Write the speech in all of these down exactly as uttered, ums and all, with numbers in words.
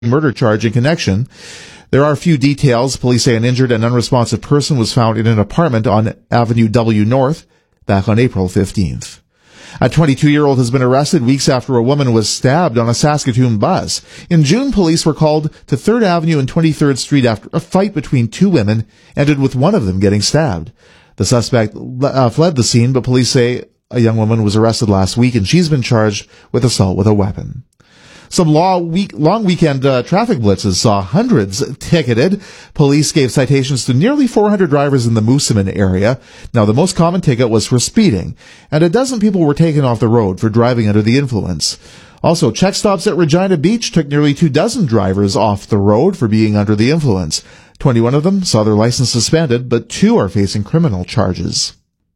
murder charge in connection. There are few details. Police say an injured and unresponsive person was found in an apartment on Avenue W North back on April fifteenth. A twenty-two-year-old has been arrested weeks after a woman was stabbed on a Saskatoon bus. In June, police were called to third Avenue and twenty-third Street after a fight between two women ended with one of them getting stabbed. The suspect uh, fled the scene, but police say a young woman was arrested last week and she's been charged with assault with a weapon. Some law week, long weekend uh, traffic blitzes saw hundreds ticketed. Police gave citations to nearly four hundred drivers in the Moosomin area. Now, the most common ticket was for speeding, and a dozen people were taken off the road for driving under the influence. Also, check stops at Regina Beach took nearly two dozen drivers off the road for being under the influence. twenty-one of them saw their license suspended, but two are facing criminal charges.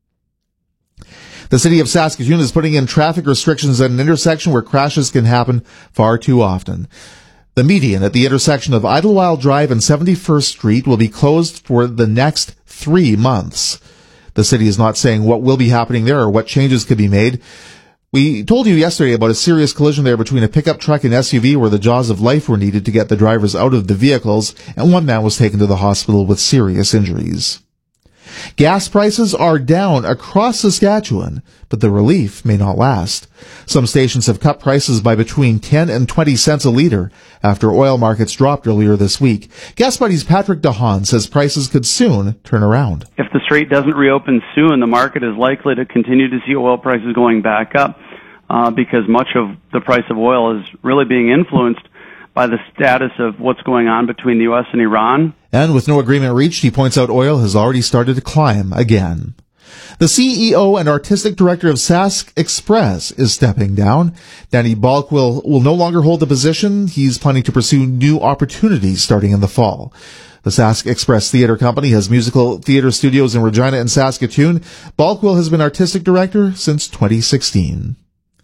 The city of Saskatoon is putting in traffic restrictions at an intersection where crashes can happen far too often. The median at the intersection of Idlewild Drive and seventy-first Street will be closed for the next three months. The city is not saying what will be happening there or what changes could be made. We told you yesterday about a serious collision there between a pickup truck and S U V where the jaws of life were needed to get the drivers out of the vehicles, and one man was taken to the hospital with serious injuries. Gas prices are down across Saskatchewan, but the relief may not last. Some stations have cut prices by between ten and twenty cents a litre after oil markets dropped earlier this week. Gas Buddy's Patrick DeHaan says prices could soon turn around. If the strait doesn't reopen soon, the market is likely to continue to see oil prices going back up uh, because much of the price of oil is really being influenced by the status of what's going on between the U S and Iran. And with no agreement reached, he points out oil has already started to climb again. The C E O and artistic director of Sask Express is stepping down. Danny Balk will, will no longer hold the position. He's planning to pursue new opportunities starting in the fall. The Sask Express Theatre Company has musical theatre studios in Regina and Saskatoon. Balkwell has been artistic director since twenty sixteen.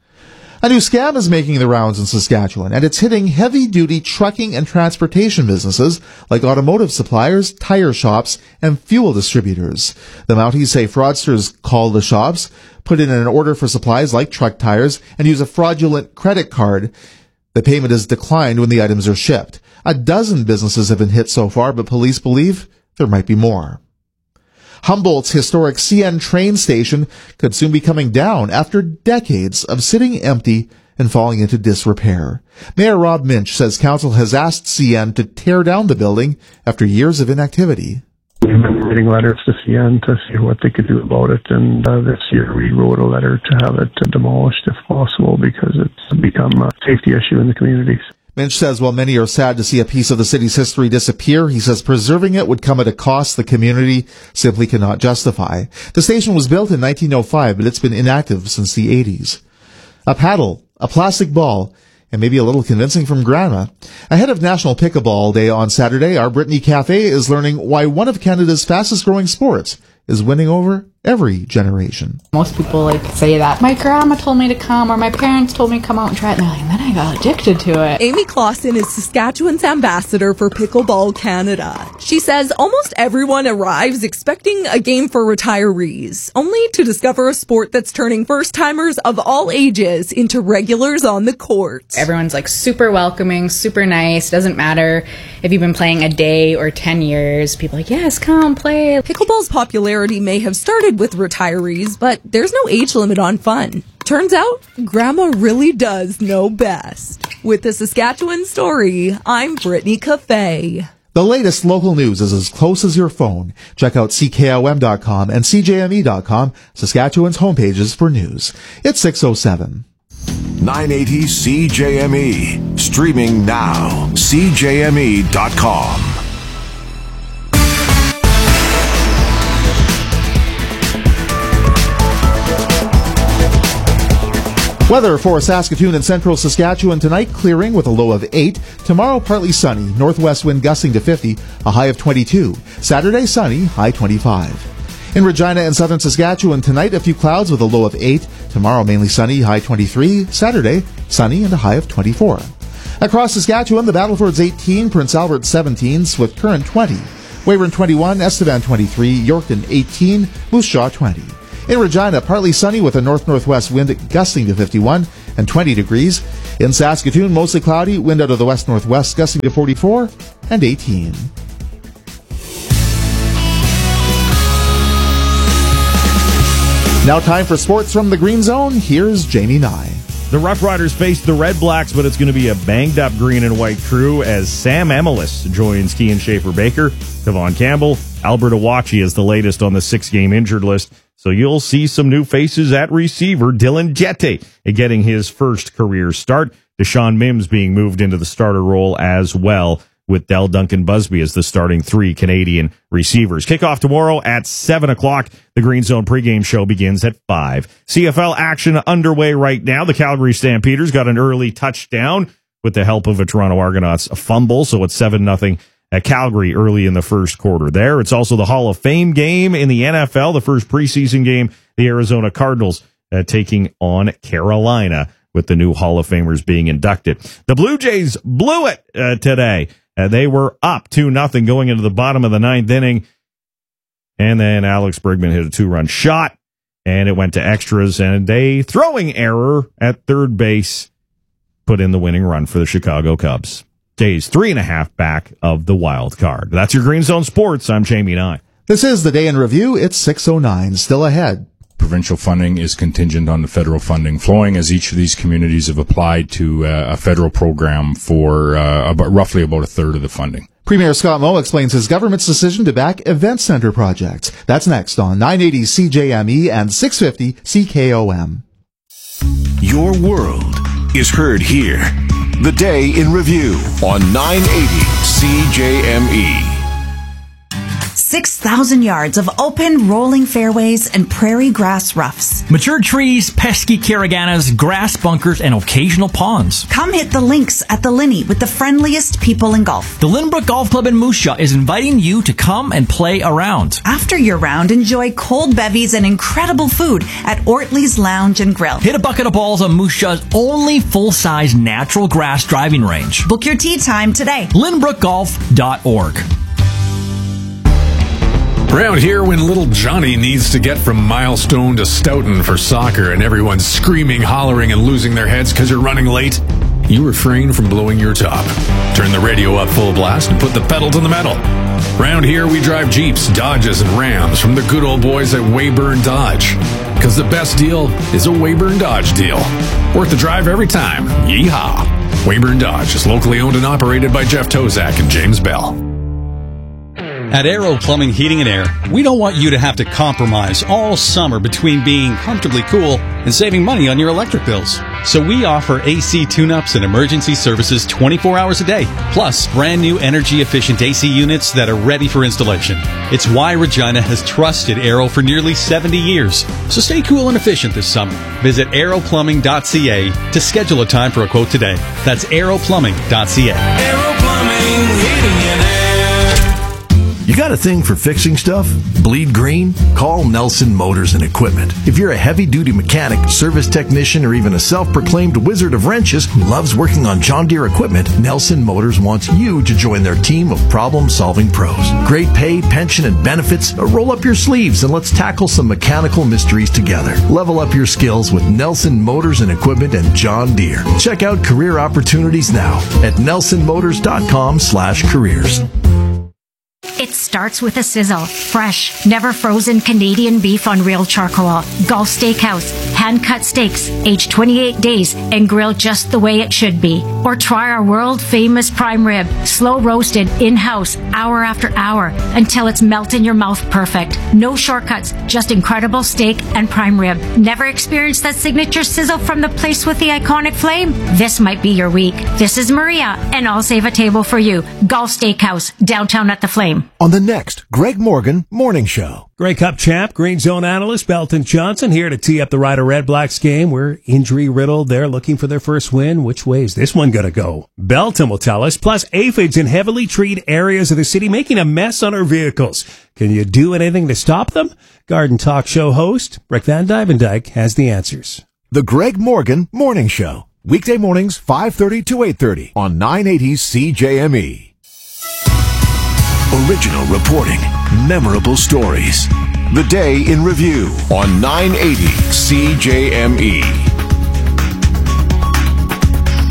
A new scam is making the rounds in Saskatchewan, and it's hitting heavy-duty trucking and transportation businesses like automotive suppliers, tire shops, and fuel distributors. The Mounties say fraudsters call the shops, put in an order for supplies like truck tires, and use a fraudulent credit card. The payment is declined when the items are shipped. A dozen businesses have been hit so far, but police believe there might be more. Humboldt's historic C N train station could soon be coming down after decades of sitting empty and falling into disrepair. Mayor Rob Minch says council has asked C N to tear down the building after years of inactivity. We've been writing letters to C N to see what they could do about it, and uh, this year we wrote a letter to have it uh, demolished if possible because it's become a safety issue in the communities. Minch says while many are sad to see a piece of the city's history disappear, he says preserving it would come at a cost the community simply cannot justify. The station was built in nineteen oh five, but it's been inactive since the eighties. A paddle, a plastic ball, and maybe a little convincing from Grandma. Ahead of National Pickleball Day on Saturday, our Brittany Cafe is learning why one of Canada's fastest-growing sports is winning over every generation. Most people like say that my grandma told me to come or my parents told me to come out and try it, and, like, and then I got addicted to it. Amy Clausen is Saskatchewan's ambassador for Pickleball Canada. She says almost everyone arrives expecting a game for retirees, only to discover a sport that's turning first-timers of all ages into regulars on the court. Everyone's like super welcoming, super nice. Doesn't matter if you've been playing a day or ten years. People are like, yes, come play. Pickleball's popularity may have started with retirees, but there's no age limit on fun. Turns out, Grandma really does know best. With the Saskatchewan Story, I'm Brittany Cafe. The latest local news is as close as your phone. Check out C K O M dot com and C J M E dot com, Saskatchewan's homepages for news. It's six oh seven. nine eighty C J M E. Streaming now. C J M E dot com. Weather for Saskatoon and central Saskatchewan tonight, clearing with a low of eight. Tomorrow, partly sunny, northwest wind gusting to fifty, a high of twenty-two. Saturday, sunny, high twenty-five. In Regina and southern Saskatchewan tonight, a few clouds with a low of eight. Tomorrow, mainly sunny, high twenty-three. Saturday, sunny and a high of twenty-four. Across Saskatchewan, the Battleford's eighteen, Prince Albert seventeen, Swift Current twenty. Weyburn twenty-one, Estevan twenty-three, Yorkton eighteen, Moose Jaw twenty. In Regina, partly sunny with a north-northwest wind gusting to fifty-one. and twenty degrees. In Saskatoon, mostly cloudy, wind out of the west-northwest, gusting to forty-four and eighteen. Now time for sports from the Green Zone. Here's Jamie Nye. The Rough Riders face the Red Blacks, but it's going to be a banged-up green and white crew as Sam Emelis joins Kean Schaefer-Baker, Devon Campbell. Albert Awachi is the latest on the six-game injured list, so you'll see some new faces at receiver. Dylan Jette getting his first career start. Deshaun Mims being moved into the starter role as well, with Del Duncan Busby as the starting three Canadian receivers. Kickoff tomorrow at seven o'clock. The Green Zone pregame show begins at five. C F L action underway right now. The Calgary Stampeders got an early touchdown with the help of a Toronto Argonauts fumble, so it's seven nothing at Calgary early in the first quarter there. It's also the Hall of Fame game in the N F L, the first preseason game, the Arizona Cardinals uh, taking on Carolina, with the new Hall of Famers being inducted. The Blue Jays blew it uh, today. Uh, they were up two nothing going into the bottom of the ninth inning. And then Alex Bregman hit a two-run shot, and it went to extras, and a throwing error at third base put in the winning run for the Chicago Cubs. Jays three and a half back of the wild card. That's your Green Zone Sports. I'm Jamie Nye. This is the Day in Review. It's six oh nine. Still ahead. Provincial funding is contingent on the federal funding flowing, as each of these communities have applied to uh, a federal program for uh, about, roughly about a third of the funding. Premier Scott Moe explains his government's decision to back event center projects. That's next on nine eighty C J M E and six fifty C K O M. Your world is heard here. The Day in Review on nine eighty C J M E. six thousand yards of open, rolling fairways and prairie grass roughs. Mature trees, pesky caraganas, grass bunkers, and occasional ponds. Come hit the links at the Linney with the friendliest people in golf. The Lynbrook Golf Club in Moose Jaw is inviting you to come and play around. After your round, enjoy cold bevies and incredible food at Ortley's Lounge and Grill. Hit a bucket of balls on Moose Jaw's only full-size natural grass driving range. Book your tee time today. Lynbrook Golf dot org. Around here, when little Johnny needs to get from Milestone to Stoughton for soccer and everyone's screaming, hollering, and losing their heads because you're running late, you refrain from blowing your top. Turn the radio up full blast and put the pedal to the metal. Around here, we drive Jeeps, Dodges, and Rams from the good old boys at Weyburn Dodge. Because the best deal is a Weyburn Dodge deal. Worth the drive every time. Yeehaw! Weyburn Dodge is locally owned and operated by Jeff Tozak and James Bell. At Aero Plumbing, Heating and Air, we don't want you to have to compromise all summer between being comfortably cool and saving money on your electric bills. So we offer A C tune-ups and emergency services twenty-four hours a day, plus brand new energy-efficient A C units that are ready for installation. It's why Regina has trusted Aero for nearly seventy years. So stay cool and efficient this summer. Visit aero plumbing dot c a to schedule a time for a quote today. That's aero plumbing dot c a. Aero Plumbing, Heating and Air. You got a thing for fixing stuff? Bleed green? Call Nelson Motors and Equipment. If you're a heavy-duty mechanic, service technician, or even a self-proclaimed wizard of wrenches who loves working on John Deere equipment, Nelson Motors wants you to join their team of problem-solving pros. Great pay, pension, and benefits? Roll up your sleeves and let's tackle some mechanical mysteries together. Level up your skills with Nelson Motors and Equipment and John Deere. Check out career opportunities now at nelson motors dot com slash careers. It starts with a sizzle. Fresh, never frozen Canadian beef on real charcoal. Gulf Steakhouse. Hand-cut steaks, aged twenty-eight days, and grilled just the way it should be. Or try our world-famous prime rib. Slow roasted, in-house, hour after hour, until it's melt in your mouth perfect. No shortcuts, just incredible steak and prime rib. Never experienced that signature sizzle from the place with the iconic flame? This might be your week. This is Maria, and I'll save a table for you. Gulf Steakhouse, downtown at the Flame. On the next Greg Morgan Morning Show. Grey Cup champ, Green Zone analyst Belton Johnson here to tee up the Rider Red Blacks game. We're injury riddled. They're looking for their first win. Which way is this one going to go? Belton will tell us. Plus, aphids in heavily treed areas of the city making a mess on our vehicles. Can you do anything to stop them? Garden Talk Show host Rick Van Dyvendyke has the answers. The Greg Morgan Morning Show. Weekday mornings, five thirty to eight thirty on nine eighty C J M E. Original reporting, memorable stories. The Day in Review on nine eighty C J M E.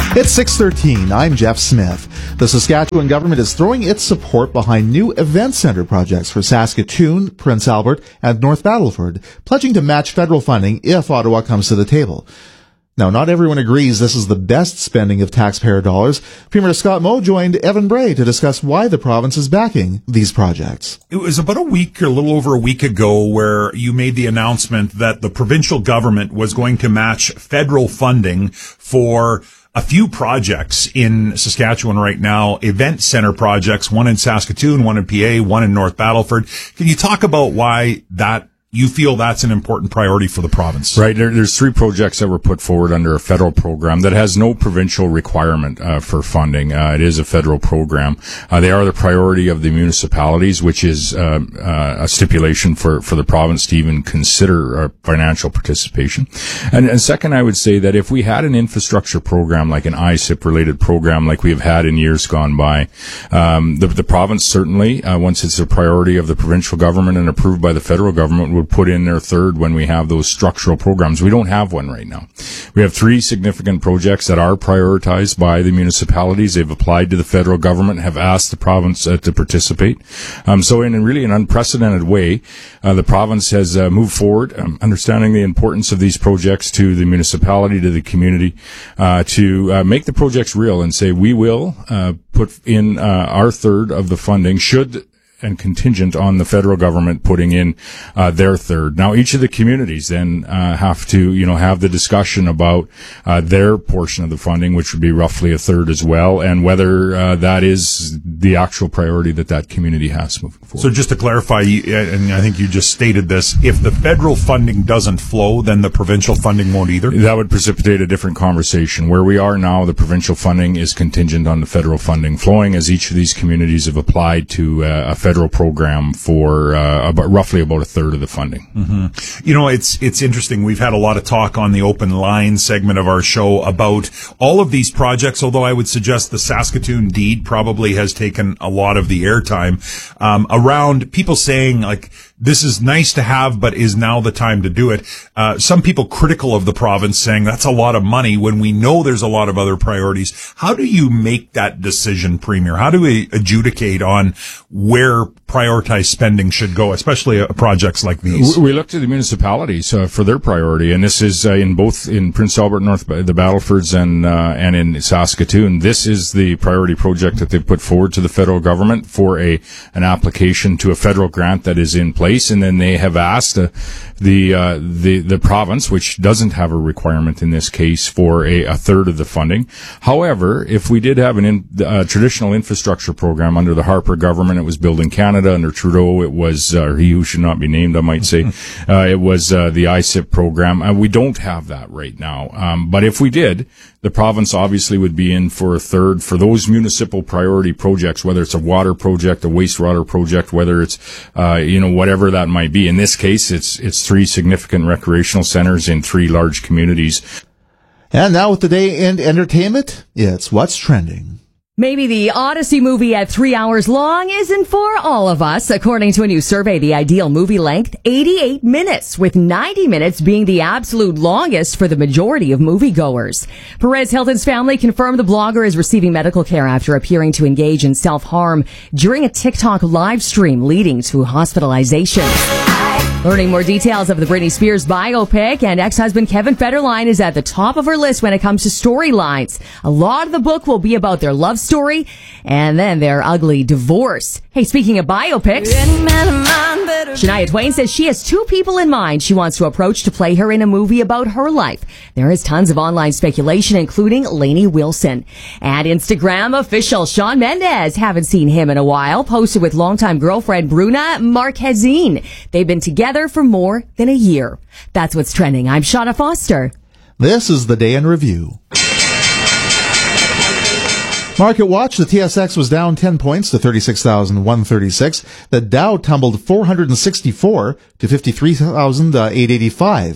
It's six thirteen. I'm Jeff Smith. The Saskatchewan government is throwing its support behind new event center projects for Saskatoon, Prince Albert, and North Battleford, pledging to match federal funding if Ottawa comes to the table. Now, not everyone agrees this is the best spending of taxpayer dollars. Premier Scott Moe joined Evan Bray to discuss why the province is backing these projects. It was about a week or a little over a week ago where you made the announcement that the provincial government was going to match federal funding for a few projects in Saskatchewan right now, event center projects, one in Saskatoon, one in P A, one in North Battleford. Can you talk about why that you feel that's an important priority for the province? Right. There, there's three projects that were put forward under a federal program that has no provincial requirement uh, for funding. Uh, it is a federal program. Uh, they are the priority of the municipalities, which is uh, uh, a stipulation for, for the province to even consider uh, financial participation. And, and second, I would say that if we had an infrastructure program like an I S I P-related program like we have had in years gone by, um, the, the province certainly, uh, once it's a priority of the provincial government and approved by the federal government, would put in their third when we have those structural programs. We don't have one right now. We have three significant projects that are prioritized by the municipalities. They've applied to the federal government, have asked the province uh, to participate. Um, so in a really an unprecedented way, uh, the province has uh, moved forward, um, understanding the importance of these projects to the municipality, to the community, uh, to uh, make the projects real and say we will uh, put in uh, our third of the funding should and contingent on the federal government putting in uh, their third. Now, each of the communities then uh, have to, you know, have the discussion about uh, their portion of the funding, which would be roughly a third as well, and whether uh, that is the actual priority that that community has moving forward. So just to clarify, and I think you just stated this, if the federal funding doesn't flow, then the provincial funding won't either? That would precipitate a different conversation. Where we are now, the provincial funding is contingent on the federal funding flowing, as each of these communities have applied to uh, a federal federal program for uh, about roughly about a third of the funding. Mm-hmm. You know, it's it's interesting. We've had a lot of talk on the open line segment of our show about all of these projects, although I would suggest the Saskatoon deed probably has taken a lot of the airtime um, around people saying, like, this is nice to have, but is now the time to do it. Uh, some people critical of the province saying that's a lot of money when we know there's a lot of other priorities. How do you make that decision, Premier? How do we adjudicate on where prioritized spending should go, especially uh, projects like these? We look to the municipalities uh, for their priority, and this is uh, in both in Prince Albert, North, the Battlefords, and uh, and in Saskatoon. This is the priority project that they've put forward to the federal government for a an application to a federal grant that is in place. And then they have asked uh, the uh, the the province, which doesn't have a requirement in this case, for a, a third of the funding. However, if we did have an in, uh, traditional infrastructure program under the Harper government, it was Building Canada. Under Trudeau, it was uh, he who should not be named, I might say. Uh, it was uh, the I S I P program. And we don't have that right now. Um, but if we did, the province obviously would be in for a third for those municipal priority projects, whether it's a water project, a wastewater project, whether it's, uh, you know, whatever that might be. In this case, it's, it's three significant recreational centers in three large communities. And now with the day in entertainment, it's What's Trending. Maybe the Odyssey movie at three hours long isn't for all of us. According to a new survey, the ideal movie length, eighty-eight minutes, with ninety minutes being the absolute longest for the majority of moviegoers. Perez Hilton's family confirmed the blogger is receiving medical care after appearing to engage in self-harm during a TikTok live stream, leading to hospitalization. Learning more details of the Britney Spears biopic, and ex-husband Kevin Federline is at the top of her list when it comes to storylines. A lot of the book will be about their love story and then their ugly divorce. Hey, speaking of biopics, Shania Twain says she has two people in mind she wants to approach to play her in a movie about her life. There is tons of online speculation, including Lainey Wilson. And Instagram official Shawn Mendes, haven't seen him in a while, posted with longtime girlfriend Bruna Marquezine. They've been together for more than a year. That's what's trending. I'm Shauna Foster. This is the Day in Review. Market watch, the T S X was down ten points to thirty-six thousand one hundred thirty-six. The Dow tumbled four hundred sixty-four to fifty-three thousand eight hundred eighty-five.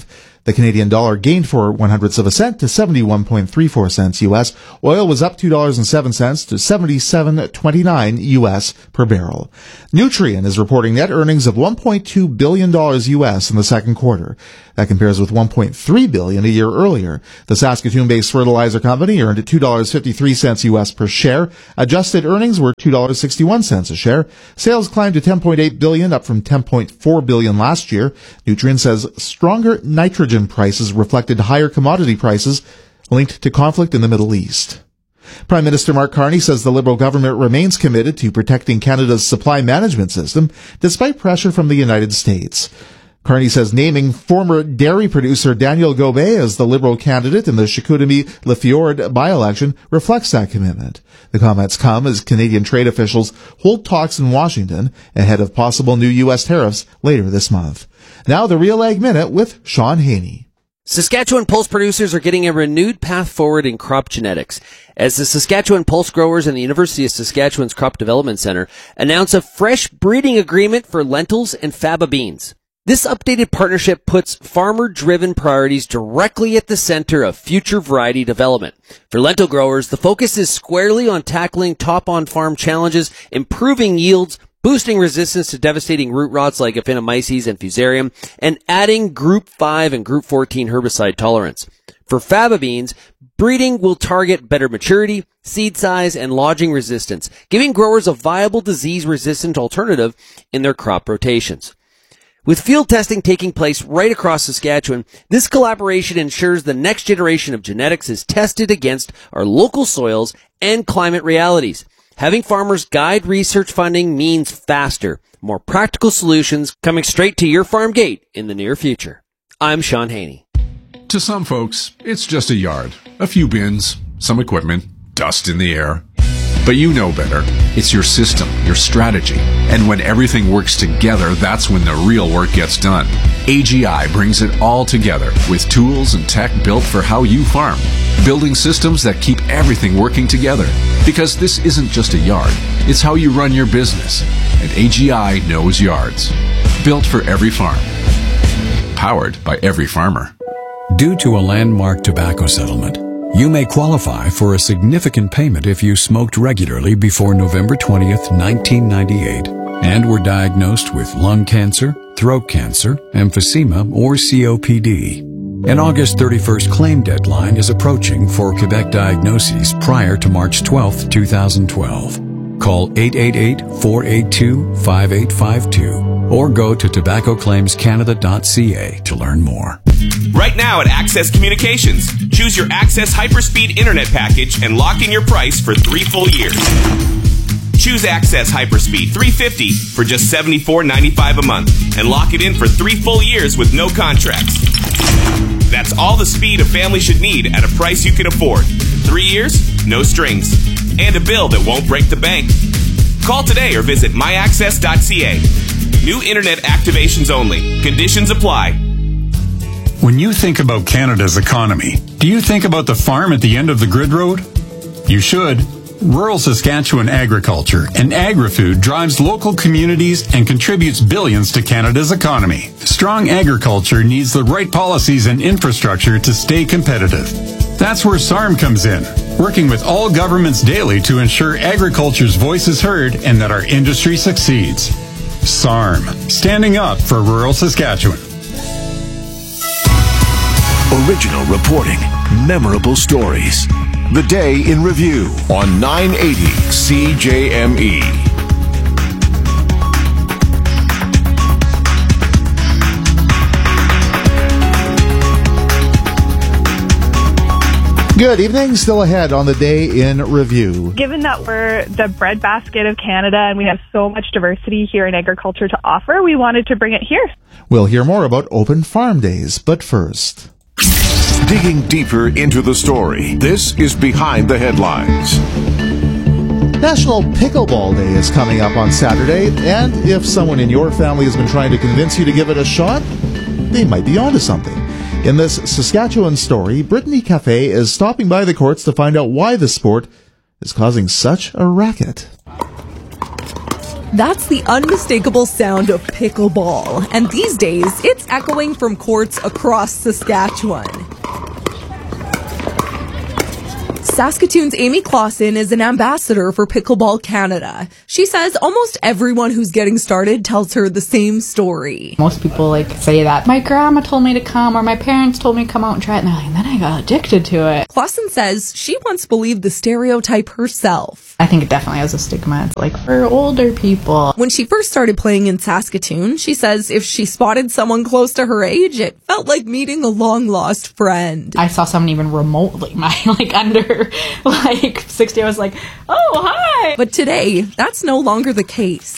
The Canadian dollar gained four one hundredths of a cent to seventy-one point three four cents U S. Oil was up two dollars and seven cents to seventy-seven twenty-nine U S per barrel. Nutrien is reporting net earnings of one point two billion dollars U S in the second quarter. That compares with one point three billion dollars a year earlier. The Saskatoon-based fertilizer company earned two dollars and fifty-three cents U S per share. Adjusted earnings were two dollars and sixty-one cents a share. Sales climbed to ten point eight billion dollars, up from ten point four billion dollars last year. Nutrien says stronger nitrogen prices reflected higher commodity prices linked to conflict in the Middle East. Prime Minister Mark Carney says the Liberal government remains committed to protecting Canada's supply management system despite pressure from the United States. Carney says naming former dairy producer Daniel Gobet as the Liberal candidate in the Chicoutimi-Le Fjord by-election reflects that commitment. The comments come as Canadian trade officials hold talks in Washington ahead of possible new U S tariffs later this month. Now the Real Ag Minute with Sean Haney. Saskatchewan pulse producers are getting a renewed path forward in crop genetics as the Saskatchewan Pulse Growers and the University of Saskatchewan's Crop Development Center announce a fresh breeding agreement for lentils and faba beans. This updated partnership puts farmer-driven priorities directly at the center of future variety development. For lentil growers, the focus is squarely on tackling top-on-farm challenges, improving yields, boosting resistance to devastating root rots like Aphanomyces and Fusarium, and adding Group five and Group fourteen herbicide tolerance. For faba beans, breeding will target better maturity, seed size, and lodging resistance, giving growers a viable disease-resistant alternative in their crop rotations. With field testing taking place right across Saskatchewan, this collaboration ensures the next generation of genetics is tested against our local soils and climate realities. Having farmers guide research funding means faster, more practical solutions coming straight to your farm gate in the near future. I'm Sean Haney. To some folks, it's just a yard, a few bins, some equipment, dust in the air. But you know better. It's your system, your strategy. And when everything works together, that's when the real work gets done. A G I brings it all together with tools and tech built for how you farm. Building systems that keep everything working together. Because this isn't just a yard. It's how you run your business. And A G I knows yards. Built for every farm. Powered by every farmer. Due to a landmark tobacco settlement, you may qualify for a significant payment if you smoked regularly before November twentieth, nineteen ninety-eight, and were diagnosed with lung cancer, throat cancer, emphysema, or C O P D. An August thirty-first claim deadline is approaching for Quebec diagnoses prior to March twelfth, twenty twelve. Call eight eight eight, four eight two, five eight five two or go to tobacco claims canada dot c a to learn more. Right now at Access Communications, choose your Access Hyperspeed Internet package and lock in your price for three full years. Choose Access Hyperspeed three fifty for just seventy-four ninety-five a month and lock it in for three full years with no contracts. That's all the speed a family should need at a price you can afford. Three years, no strings, and a bill that won't break the bank. Call today or visit my access dot c a. New internet activations only. Conditions apply. When you think about Canada's economy, do you think about the farm at the end of the grid road? You should. Rural Saskatchewan agriculture and agri-food drives local communities and contributes billions to Canada's economy. Strong agriculture needs the right policies and infrastructure to stay competitive. That's where S A R M comes in, working with all governments daily to ensure agriculture's voice is heard and that our industry succeeds. S A R M, standing up for rural Saskatchewan. Original reporting, memorable stories. The Day in Review on nine eighty C J M E. Good evening. Still ahead on the Day in Review. Given that we're the breadbasket of Canada and we have so much diversity here in agriculture to offer, we wanted to bring it here. We'll hear more about Open Farm Days, but first... Digging deeper into the story, this is Behind the Headlines. National Pickleball Day is coming up on Saturday, and if someone in your family has been trying to convince you to give it a shot, they might be onto something. In this Saskatchewan story, Brittany Cafe is stopping by the courts to find out why the sport is causing such a racket. That's the unmistakable sound of pickleball, and these days, it's echoing from courts across Saskatchewan. Saskatoon's Amy Clausen is an ambassador for Pickleball Canada. She says almost everyone who's getting started tells her the same story. Most people like say that my grandma told me to come or my parents told me to come out and try it, and, like, and then I got addicted to it. Clausen says she once believed the stereotype herself. I think it definitely has a stigma. It's like for older people. When she first started playing in Saskatoon, she says if she spotted someone close to her age, it felt like meeting a long-lost friend. I saw someone even remotely my like under like sixty. I was like, oh, hi. But today, that's no longer the case.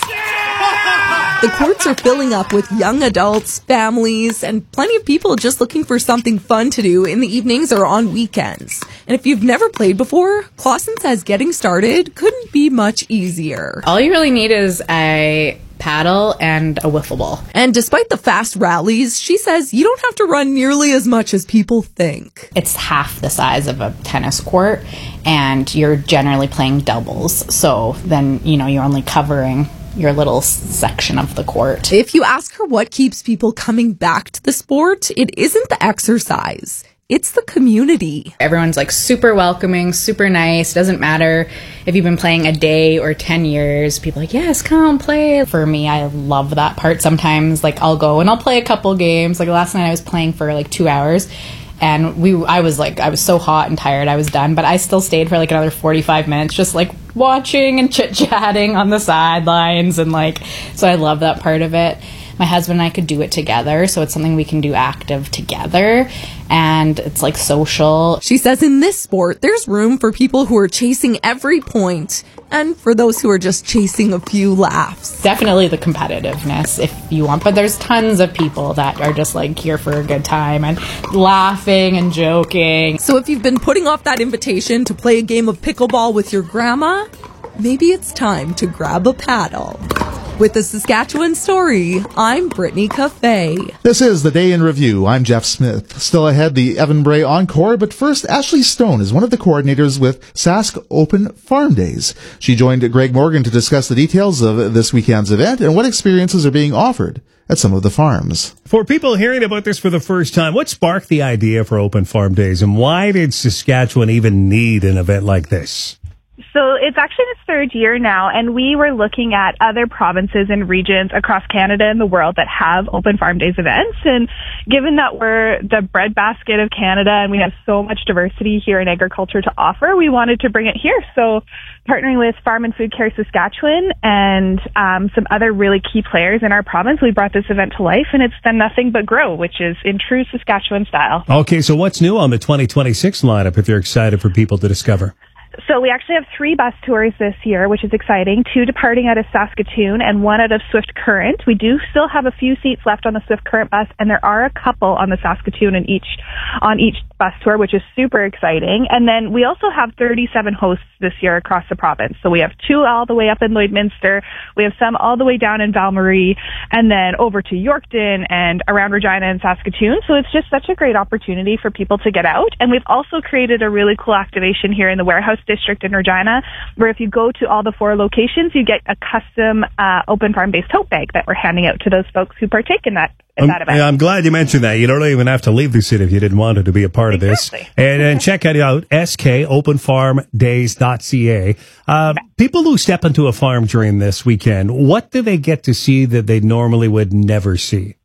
The courts are filling up with young adults, families, and plenty of people just looking for something fun to do in the evenings or on weekends. And if you've never played before, Clausen says getting started couldn't be much easier. All you really need is a paddle and a wiffle ball. And despite the fast rallies, she says you don't have to run nearly as much as people think. It's half the size of a tennis court, and you're generally playing doubles. So then, you know, you're only covering your little section of the court. If you ask her what keeps people coming back to the sport, it isn't the exercise. It's the community. Everyone's like super welcoming, super nice. Doesn't matter if you've been playing a day or ten years. People are like, yes, come play. For me, I love that part. Sometimes like I'll go and I'll play a couple games. Like last night I was playing for like two hours. And we, I was like, I was so hot and tired, I was done, but I still stayed for like another forty-five minutes, just like watching and chit-chatting on the sidelines. And like, so I love that part of it. My husband and I could do it together, so it's something we can do active together, and it's like social. She says in this sport, there's room for people who are chasing every point, and for those who are just chasing a few laughs. Definitely the competitiveness, if you want, but there's tons of people that are just like here for a good time and laughing and joking. So if you've been putting off that invitation to play a game of pickleball with your grandma, maybe it's time to grab a paddle. With the Saskatchewan Story, I'm Brittany Cafe. This is the Day in Review. I'm Jeff Smith. Still ahead, the Evan Bray Encore, but first, Ashley Stone is one of the coordinators with Sask Open Farm Days. She joined Greg Morgan to discuss the details of this weekend's event and what experiences are being offered at some of the farms. For people hearing about this for the first time, what sparked the idea for Open Farm Days, and why did Saskatchewan even need an event like this? So it's actually its third year now, and we were looking at other provinces and regions across Canada and the world that have Open Farm Days events. And given that we're the breadbasket of Canada and we have so much diversity here in agriculture to offer, we wanted to bring it here. So partnering with Farm and Food Care Saskatchewan and um, some other really key players in our province, we brought this event to life, and it's done nothing but grow, which is in true Saskatchewan style. Okay, so what's new on the twenty twenty-six lineup if you're excited for people to discover? So we actually have three bus tours this year, which is exciting. Two departing out of Saskatoon and one out of Swift Current. We do still have a few seats left on the Swift Current bus, and there are a couple on the Saskatoon and each on each bus tour, which is super exciting. And then we also have thirty-seven hosts this year across the province. So we have two all the way up in Lloydminster. We have some all the way down in Val-Marie, and then over to Yorkton and around Regina and Saskatoon. So it's just such a great opportunity for people to get out. And we've also created a really cool activation here in the Warehouse District in Regina, where if you go to all the four locations, you get a custom uh, Open Farm-based tote bag that we're handing out to those folks who partake in that. I'm, I'm glad you mentioned that. You don't even have to leave the city if you didn't want to be a part exactly. of this. And, and check it out, s k open farm days dot c a. Uh, people who step into a farm during this weekend, what do they get to see that they normally would never see?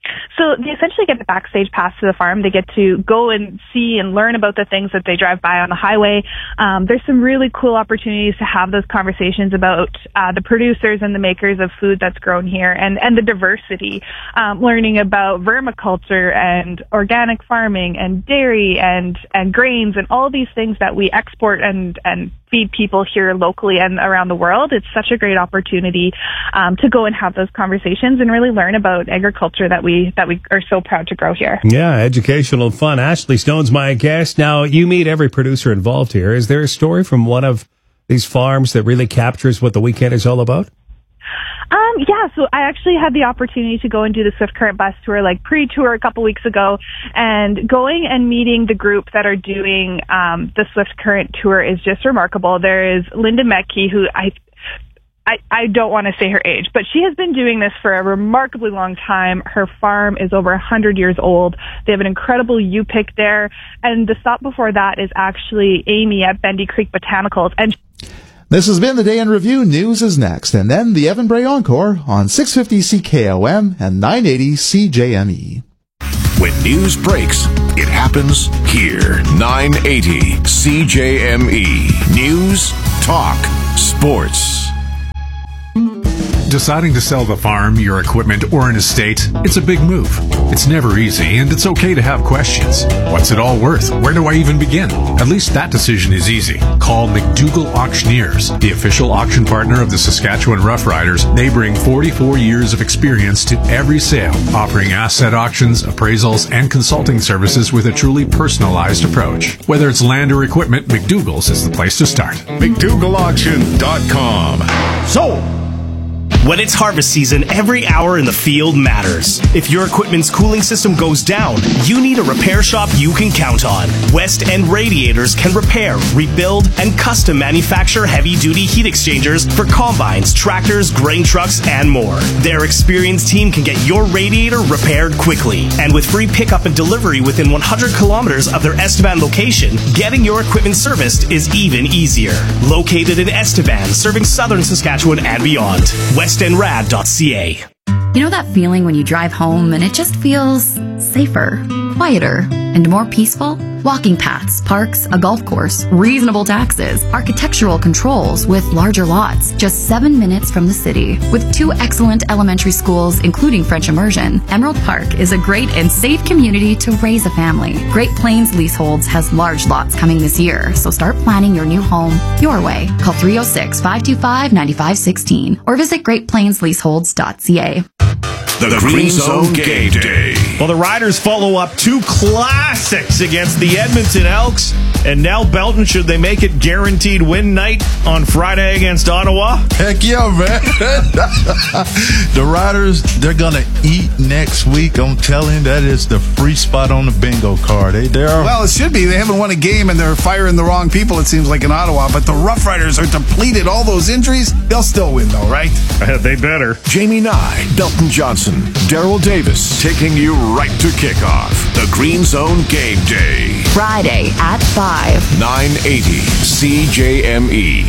So they essentially get the backstage pass to the farm. They get to go and see and learn about the things that they drive by on the highway. Um, there's some really cool opportunities to have those conversations about uh, the producers and the makers of food that's grown here, and, and the diversity. Um, learning about vermiculture and organic farming and dairy and, and grains and all these things that we export and, and feed people here locally and around the world. It's such a great opportunity um, to go and have those conversations and really learn about agriculture that we that we are so proud to grow here. Yeah, educational fun. Ashley Stone's my guest. Now, you meet every producer involved here. Is there a story from one of these farms that really captures what the weekend is all about? Um, yeah, so I actually had the opportunity to go and do the Swift Current bus tour, like pre-tour a couple weeks ago, and going and meeting the group that are doing um, the Swift Current tour is just remarkable. There is Linda Metke, who I I, I don't want to say her age, but she has been doing this for a remarkably long time. Her farm is over one hundred years old. They have an incredible U-pick there. And the stop before that is actually Amy at Bendy Creek Botanicals. And this has been the Day in Review. News is next. And then the Evan Bray Encore on six fifty C K O M and nine eighty C J M E. When news breaks, it happens here. nine eighty C J M E. News, talk, sports. Deciding to sell the farm, your equipment, or an estate, it's a big move. It's never easy, and it's okay to have questions. What's it all worth? Where do I even begin? At least that decision is easy. Call McDougall Auctioneers, the official auction partner of the Saskatchewan Roughriders. They bring forty-four years of experience to every sale, offering asset auctions, appraisals, and consulting services with a truly personalized approach. Whether it's land or equipment, McDougall's is the place to start. McDougall Auction dot com. Sold! When it's harvest season, every hour in the field matters. If your equipment's cooling system goes down, you need a repair shop you can count on. West End Radiators can repair, rebuild, and custom manufacture heavy-duty heat exchangers for combines, tractors, grain trucks, and more. Their experienced team can get your radiator repaired quickly. And with free pickup and delivery within one hundred kilometers of their Estevan location, getting your equipment serviced is even easier. Located in Estevan, serving southern Saskatchewan and beyond. west end rad dot c a. You know that feeling when you drive home and it just feels safer, quieter, and more peaceful? Walking paths, parks, a golf course, reasonable taxes, architectural controls with larger lots, just seven minutes from the city. With two excellent elementary schools, including French immersion, Emerald Park is a great and safe community to raise a family. Great Plains Leaseholds has large lots coming this year, so start planning your new home your way. Call three oh six, five two five, nine five one six or visit great plains leaseholds dot c a. The, the Green Zone Game Day. Well, the Riders follow up two classics against the Edmonton Elks, and now Belton, should they make it guaranteed win night on Friday against Ottawa? Heck yeah, man. The Riders, they're going to eat next week. I'm telling you, that is the free spot on the bingo card. They, they are. Well, it should be. They haven't won a game, and they're firing the wrong people, it seems like, in Ottawa. But the Rough Riders are depleted. All those injuries, they'll still win, though, right? They better. Jamie Nye, Belton Johnson, Daryl Davis, taking you right to kickoff. The Green Zone Game Day. Friday at five. nine eighty C J M E.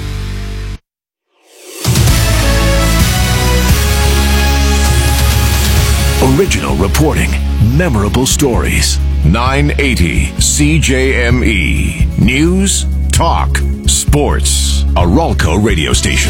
Original reporting, memorable stories. nine eighty C J M E. News, talk, sports. A Ralco radio station.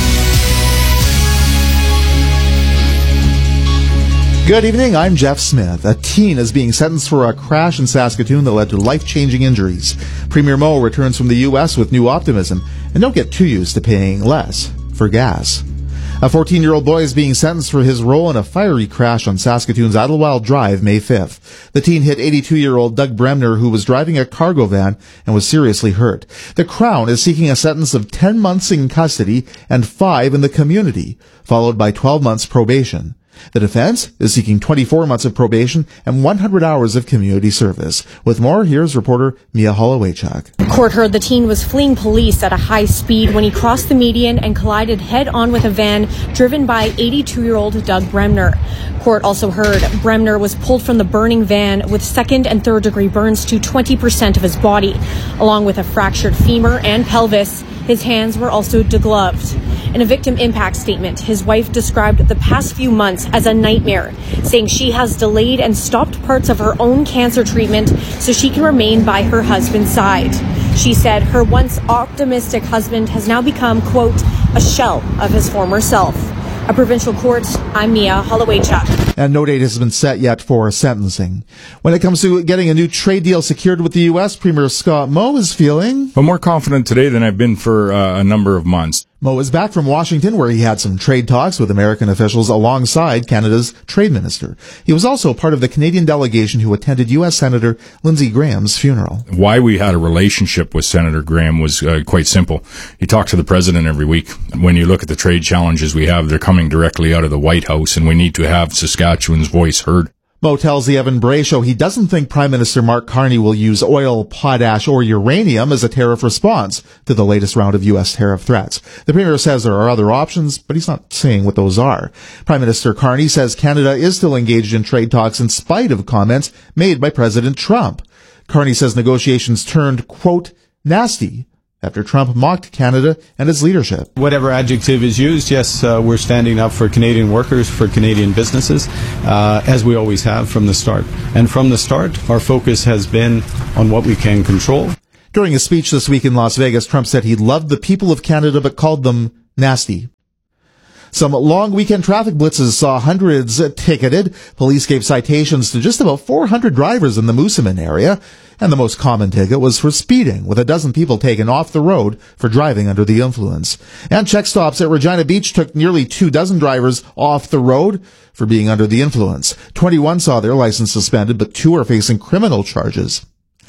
Good evening, I'm Jeff Smith. A teen is being sentenced for a crash in Saskatoon that led to life-changing injuries. Premier Moe returns from the U S with new optimism, and don't get too used to paying less for gas. A fourteen-year-old boy is being sentenced for his role in a fiery crash on Saskatoon's Idlewild Drive May fifth. The teen hit eighty-two-year-old Doug Bremner, who was driving a cargo van and was seriously hurt. The Crown is seeking a sentence of ten months in custody and five in the community, followed by twelve months probation. The defense is seeking twenty-four months of probation and one hundred hours of community service. With more, here's reporter Mia Holowaychuk. Court heard the teen was fleeing police at a high speed when he crossed the median and collided head-on with a van driven by eighty-two-year-old Doug Bremner. Court also heard Bremner was pulled from the burning van with second and third degree burns to twenty percent of his body, along with a fractured femur and pelvis. His hands were also degloved. In a victim impact statement, his wife described the past few months as a nightmare, saying she has delayed and stopped parts of her own cancer treatment so she can remain by her husband's side. She said her once optimistic husband has now become, quote, a shell of his former self. A provincial court, I'm Mia Holowaychuk. And no date has been set yet for sentencing. When it comes to getting a new trade deal secured with the U S, Premier Scott Moe is feeling... Well, more confident today than I've been for uh, a number of months. Moe is back from Washington, where he had some trade talks with American officials alongside Canada's trade minister. He was also part of the Canadian delegation who attended U S Senator Lindsey Graham's funeral. Why we had a relationship with Senator Graham was uh, quite simple. He talked to the president every week. When you look at the trade challenges we have, they're coming directly out of the White House, and we need to have Saskatchewan's voice heard. Mo tells the Evan Bray Show he doesn't think Prime Minister Mark Carney will use oil, potash, or uranium as a tariff response to the latest round of U S tariff threats. The Premier says there are other options, but he's not saying what those are. Prime Minister Carney says Canada is still engaged in trade talks in spite of comments made by President Trump. Carney says negotiations turned, quote, nasty after Trump mocked Canada and its leadership. Whatever adjective is used, yes, uh, we're standing up for Canadian workers, for Canadian businesses, uh, as we always have from the start. And from the start, our focus has been on what we can control. During a speech this week in Las Vegas, Trump said he loved the people of Canada but called them nasty. Some long weekend traffic blitzes saw hundreds ticketed. Police gave citations to just about four hundred drivers in the Moosomin area, and the most common ticket was for speeding, with a dozen people taken off the road for driving under the influence. And check stops at Regina Beach took nearly two dozen drivers off the road for being under the influence. twenty-one saw their license suspended, but two are facing criminal charges.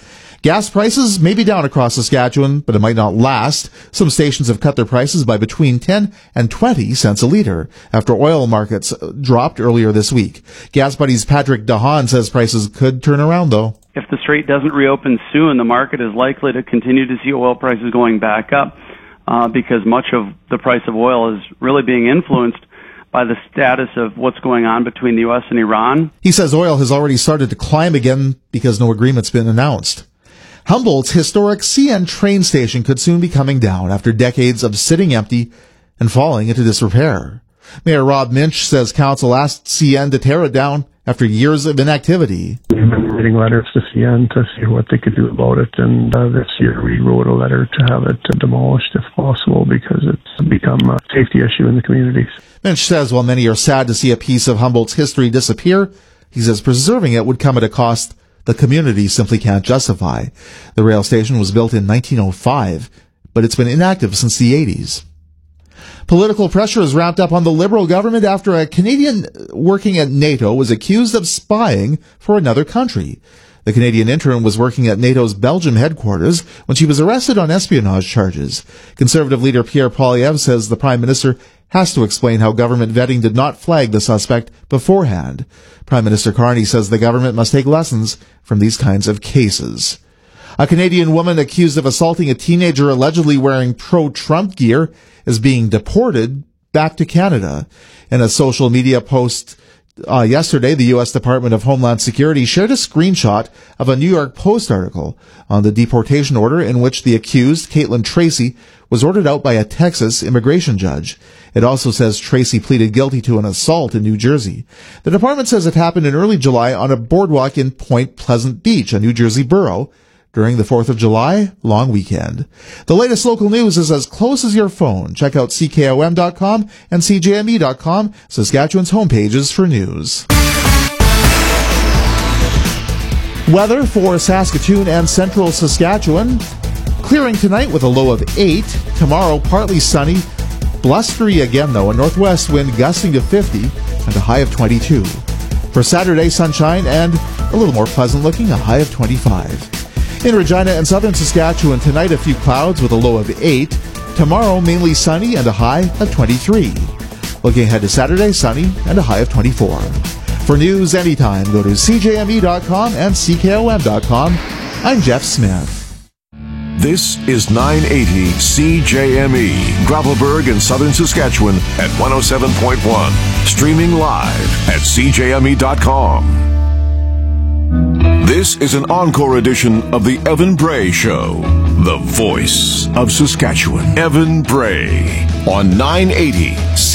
Gas prices may be down across Saskatchewan, but it might not last. Some stations have cut their prices by between ten and twenty cents a litre after oil markets dropped earlier this week. Gas Buddy's Patrick DeHaan says prices could turn around, though. If the strait doesn't reopen soon, the market is likely to continue to see oil prices going back up uh, because much of the price of oil is really being influenced by the status of what's going on between the U S and Iran. He says oil has already started to climb again because no agreement's been announced. Humboldt's historic C N train station could soon be coming down after decades of sitting empty and falling into disrepair. Mayor Rob Minch says council asked C N to tear it down after years of inactivity. We've been writing letters to C N to see what they could do about it, and uh, this year we wrote a letter to have it demolished if possible because it's become a safety issue in the communities. Minch says while many are sad to see a piece of Humboldt's history disappear, he says preserving it would come at a cost the community simply can't justify. The rail station was built in nineteen oh five, but it's been inactive since the eighties. Political pressure is ramped up on the Liberal government after a Canadian working at NATO was accused of spying for another country. The Canadian intern was working at NATO's Belgium headquarters when she was arrested on espionage charges. Conservative leader Pierre Poilievre says the Prime Minister has to explain how government vetting did not flag the suspect beforehand. Prime Minister Carney says the government must take lessons from these kinds of cases. A Canadian woman accused of assaulting a teenager allegedly wearing pro-Trump gear is being deported back to Canada. In a social media post uh, yesterday, the U S Department of Homeland Security shared a screenshot of a New York Post article on the deportation order in which the accused, Caitlin Tracy, was ordered out by a Texas immigration judge. It also says Tracy pleaded guilty to an assault in New Jersey. The department says it happened in early July on a boardwalk in Point Pleasant Beach, a New Jersey borough, during the fourth of July long weekend. The latest local news is as close as your phone. Check out C K O M dot com and C J M E dot com, Saskatchewan's homepages for news. Weather for Saskatoon and central Saskatchewan. Clearing tonight with a low of eight. Tomorrow, partly sunny. Blustery again, though. A northwest wind gusting to fifty and a high of twenty-two. For Saturday, sunshine and a little more pleasant looking, a high of twenty-five. In Regina and southern Saskatchewan, tonight a few clouds with a low of eight. Tomorrow, mainly sunny and a high of twenty-three. Looking ahead to Saturday, sunny and a high of twenty-four. For news anytime, go to C J M E dot com and C K O M dot com. I'm Jeff Smith. This is nine eighty C J M E, Gravelburg in southern Saskatchewan at one oh seven point one. Streaming live at C J M E dot com. This is an encore edition of the Evan Bray Show, the voice of Saskatchewan. Evan Bray on nine eighty C J M E.